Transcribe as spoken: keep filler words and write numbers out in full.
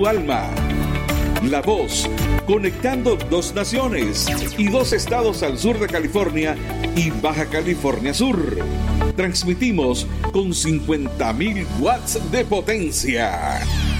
alma. La Voz, conectando dos naciones y dos estados al sur de California y Baja California Sur. Transmitimos con cincuenta mil watts de potencia.